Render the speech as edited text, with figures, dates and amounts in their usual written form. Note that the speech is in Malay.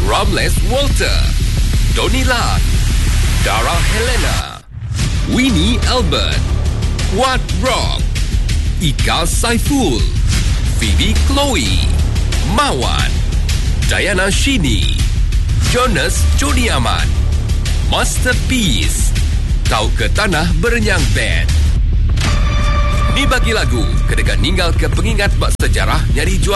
Ramles Walter, Tony Lat, Dara Helena, Winnie Albert, Wat Rock, Ika Saiful, Phoebe Chloe, Mawan, Diana Shini, Jonas Jody Ahmad, Masterpiece, Tau ke Tanah Berenyang Band. Ni bagi lagu kedekat ninggal ke pengingat bak sejarah nyari jual